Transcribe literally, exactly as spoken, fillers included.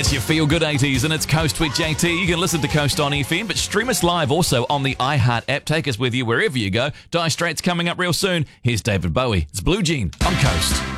It's your Feel Good eighties and it's Coast with J T. You can listen to Coast on F M, but stream us live also on the iHeart app. Take us with you wherever you go. Dire Straits coming up real soon. Here's David Bowie. It's Blue Jean on Coast.